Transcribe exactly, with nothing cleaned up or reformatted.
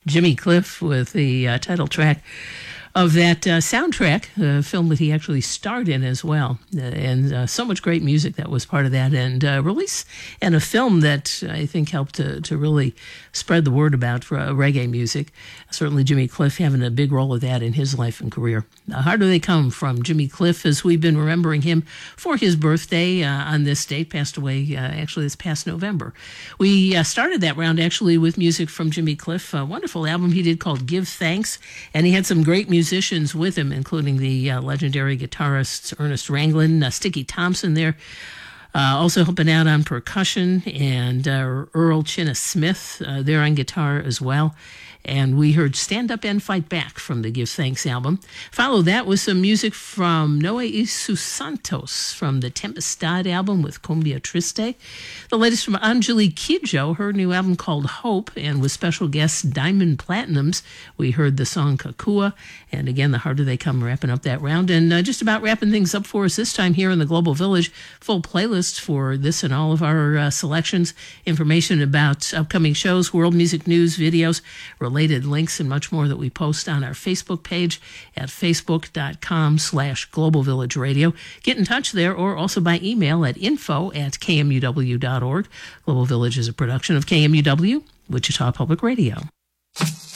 Jimmy Cliff with the uh, title track of that uh, soundtrack, a film that he actually starred in as well. Uh, and uh, so much great music that was part of that. And uh, release and a film that I think helped to, to really spread the word about uh, reggae music. Certainly Jimmy Cliff having a big role of that in his life and career. Uh, How Do They Come from Jimmy Cliff, as we've been remembering him for his birthday uh, on this date, passed away uh, actually this past November. We uh, started that round actually with music from Jimmy Cliff, a wonderful album he did called Give Thanks, and he had some great musicians with him, including the uh, legendary guitarists Ernest Ranglin, uh, Sticky Thompson there, Uh, also helping out on percussion, and uh, Earl Chinna Smith uh, there on guitar as well. And we heard Stand Up and Fight Back from the Give Thanks album. Follow that with some music from Noe Isu Santos from the Tempestad album with Cumbia Triste. The latest from Angelique Kidjo, her new album called Hope, and with special guests Diamond Platinums. We heard the song Kakua, and again, The Harder They Come, wrapping up that round. And uh, just about wrapping things up for us this time here in the Global Village. Full playlist for this and all of our uh, selections, information about upcoming shows, world music news, videos, related links, and much more that we post on our Facebook page at facebook.com slash Global Village Radio. Get in touch there, or also by email at info at kmuw dot org. Global Village is a production of K M U W, Wichita Public Radio.